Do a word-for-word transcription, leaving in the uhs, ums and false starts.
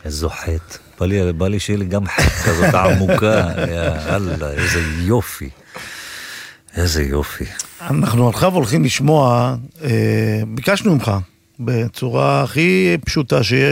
איזו חטא. בא לי, בא לי שיהיה לי גם חטא כזאת עמוקה. יאללה, איזה יופי. איזה יופי. אנחנו עכשיו הולכים לשמוע, ביקשנו ממך, בצורה הכי פשוטה שיש,